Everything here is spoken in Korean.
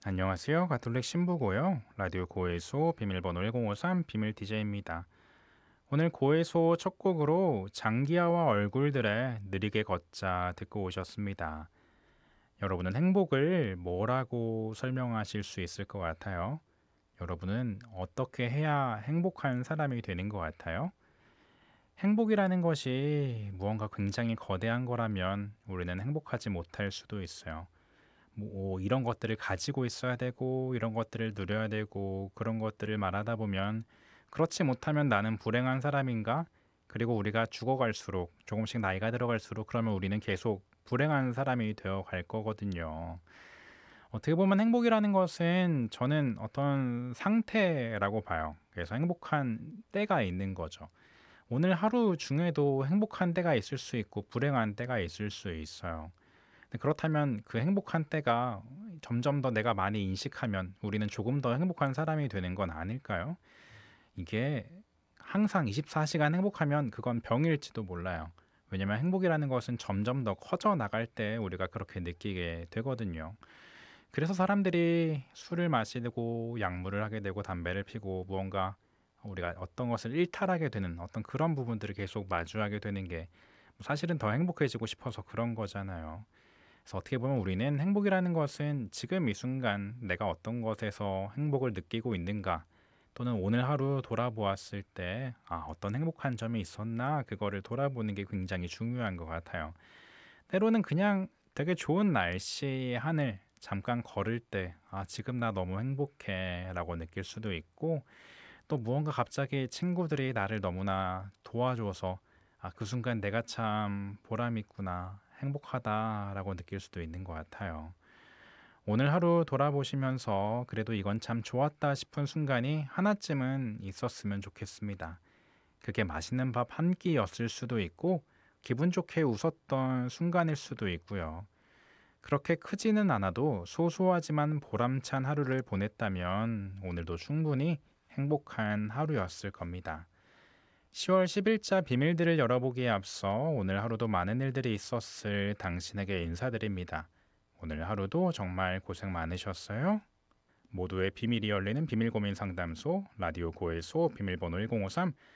안녕하세요. 가톨릭 신부고요. 라디오 고해소 비밀번호 1053 비밀 DJ입니다. 오늘 고해소 첫 곡으로 장기하와 얼굴들의 느리게 걷자 듣고 오셨습니다. 여러분은 행복을 뭐라고 설명하실 수 있을 것 같아요? 여러분은 어떻게 해야 행복한 사람이 되는 것 같아요? 행복이라는 것이 무언가 굉장히 거대한 거라면 우리는 행복하지 못할 수도 있어요. 뭐 이런 것들을 가지고 있어야 되고 이런 것들을 누려야 되고 그런 것들을 말하다 보면 그렇지 못하면 나는 불행한 사람인가? 그리고 우리가 죽어갈수록 조금씩 나이가 들어갈수록 그러면 우리는 계속 불행한 사람이 되어 갈 거거든요. 어떻게 보면 행복이라는 것은 저는 어떤 상태라고 봐요. 그래서 행복한 때가 있는 거죠. 오늘 하루 중에도 행복한 때가 있을 수 있고 불행한 때가 있을 수 있어요. 그렇다면 그 행복한 때가 점점 더 내가 많이 인식하면 우리는 조금 더 행복한 사람이 되는 건 아닐까요? 이게 항상 24시간 행복하면 그건 병일지도 몰라요. 왜냐면 행복이라는 것은 점점 더 커져 나갈 때 우리가 그렇게 느끼게 되거든요. 그래서 사람들이 술을 마시고 약물을 하게 되고 담배를 피고 무언가 우리가 어떤 것을 일탈하게 되는 어떤 그런 부분들을 계속 마주하게 되는 게 사실은 더 행복해지고 싶어서 그런 거잖아요. 그래서 어떻게 보면 우리는 행복이라는 것은 지금 이 순간 내가 어떤 것에서 행복을 느끼고 있는가 또는 오늘 하루 돌아보았을 때 어떤 행복한 점이 있었나 그거를 돌아보는 게 굉장히 중요한 것 같아요. 때로는 그냥 되게 좋은 날씨 하늘 잠깐 걸을 때 지금 나 너무 행복해 라고 느낄 수도 있고 또 무언가 갑자기 친구들이 나를 너무나 도와줘서 그 순간 내가 참 보람 있구나, 행복하다라고 느낄 수도 있는 것 같아요. 오늘 하루 돌아보시면서 그래도 이건 참 좋았다 싶은 순간이 하나쯤은 있었으면 좋겠습니다. 그게 맛있는 밥 한 끼였을 수도 있고 기분 좋게 웃었던 순간일 수도 있고요. 그렇게 크지는 않아도 소소하지만 보람찬 하루를 보냈다면 오늘도 충분히 행복한 하루였을 겁니다. 10월 10일자 비밀들을 열어보기에 앞서 오늘 하루도 많은 일들이 있었을 당신에게 인사드립니다. 오늘 하루도 정말 고생 많으셨어요. 모두의 비밀이 열리는 비밀고민 상담소 라디오 고해소 비밀번호 1053